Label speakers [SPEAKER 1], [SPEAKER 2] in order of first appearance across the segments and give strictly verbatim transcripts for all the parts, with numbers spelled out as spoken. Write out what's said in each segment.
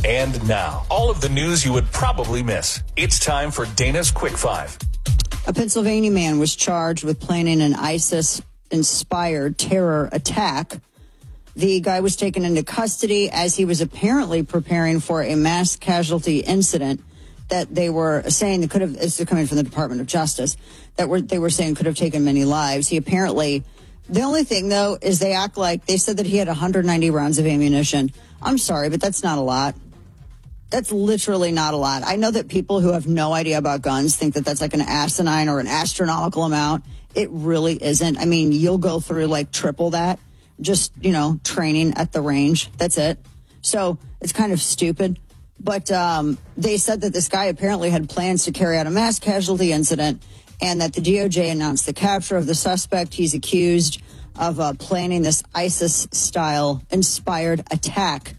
[SPEAKER 1] And now, all of the news you would probably miss. It's time for Dana's Quick Five.
[SPEAKER 2] A Pennsylvania man was charged with planning an ISIS-inspired terror attack. The guy was taken into custody as he was apparently preparing for a mass casualty incident that they were saying that could have, this is coming from the Department of Justice, that were they were saying could have taken many lives. He apparently, the only thing, though, is they act like, they said that he had one hundred ninety rounds of ammunition. I'm sorry, but that's not a lot. That's literally not a lot. I know that people who have no idea about guns think that that's like an asinine or an astronomical amount. It really isn't. I mean, you'll go through like triple that. Just, you know, training at the range. That's it. So it's kind of stupid. But um, they said that this guy apparently had plans to carry out a mass casualty incident and that the D O J announced the capture of the suspect. He's accused of uh, planning this ISIS-style inspired attack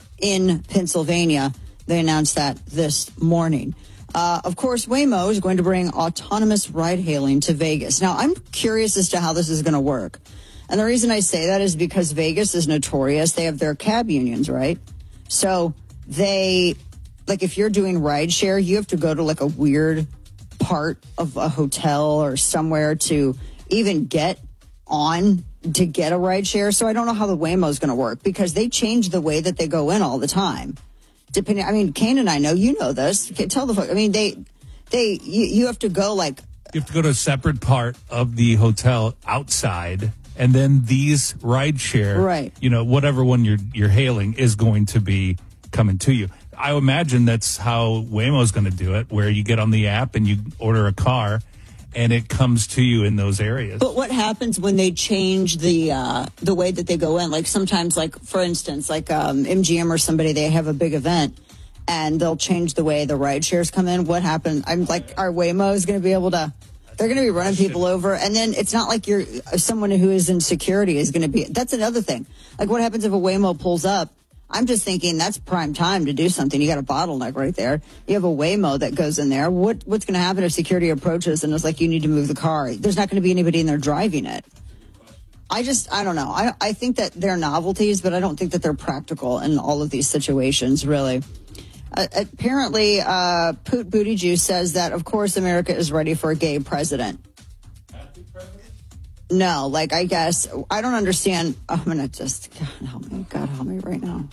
[SPEAKER 2] in Pennsylvania. They announced that this morning. Uh, of course, Waymo is going to bring autonomous ride-hailing to Vegas. Now, I'm curious as to how this is going to work. And the reason I say that is because Vegas is notorious. They have their cab unions, right? So they, like if you're doing rideshare, you have to go to like a weird part of a hotel or somewhere to even get on to get a rideshare. So I don't know how the Waymo is going to work because they change the way that they go in all the time. Depending, I mean, Kane and I know, you know this. Tell the folks, I mean, they, they, you, you have to go like.
[SPEAKER 3] You have to go to a separate part of the hotel outside. And then these rideshare,
[SPEAKER 2] right.
[SPEAKER 3] you know, whatever one you're you're hailing is going to be coming to you. I imagine that's how Waymo is going to do it, where you get on the app and you order a car, and it comes to you in those areas.
[SPEAKER 2] But what happens when they change the uh, the way that they go in? Like sometimes, like for instance, like um, M G M or somebody, they have a big event, and they'll change the way the rideshares come in. What happens? I'm like, our Waymo is going to be able to. They're going to be running people over. And then it's not like you're someone who is in security is going to be. That's another thing. Like what happens if a Waymo pulls up? I'm just thinking that's prime time to do something. You got a bottleneck right there. You have a Waymo that goes in there. What What's going to happen if security approaches and it's like you need to move the car? There's not going to be anybody in there driving it. I just, I don't know. I, I think that they're novelties, but I don't think that they're practical in all of these situations, really. Uh, apparently, uh, Poot Buttigieg says that, of course, America is ready for a gay president.
[SPEAKER 3] Happy president?
[SPEAKER 2] No, like, I guess, I don't understand. I'm going to just, God help me, God help me right now.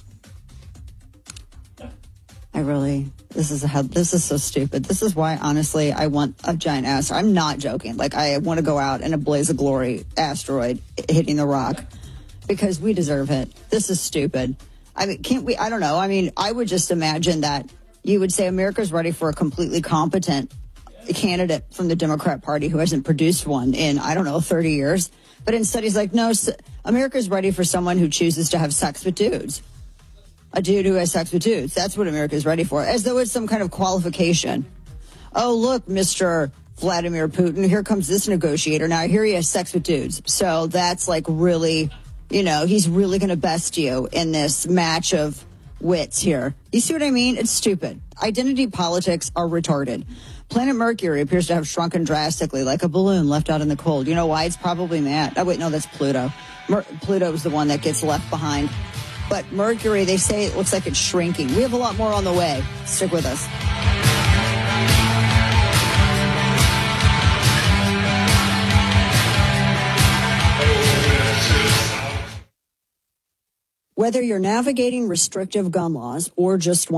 [SPEAKER 2] I really, this is a, this is so stupid. This is why, honestly, I want a giant ass. I'm not joking. Like, I want to go out in a blaze of glory asteroid hitting the rock because we deserve it. This is stupid. I mean, can't we? I don't know. I mean, I would just imagine that you would say America's ready for a completely competent candidate from the Democrat Party who hasn't produced one in, I don't know, thirty years. But instead he's like, no, America's ready for someone who chooses to have sex with dudes. A dude who has sex with dudes. That's what America's ready for. As though it's some kind of qualification. Oh, look, Mister Vladimir Putin, here comes this negotiator. Now, here he has sex with dudes. So that's like really... You know, he's really going to best you in this match of wits here. You see what I mean? It's stupid. Identity politics are retarded. Planet Mercury appears to have shrunken drastically, like a balloon left out in the cold. You know why? It's probably mad. Oh, wait, no, that's Pluto. Mer- Pluto is the one that gets left behind. But Mercury, they say it looks like it's shrinking. We have a lot more on the way. Stick with us. Whether you're navigating restrictive gun laws or just want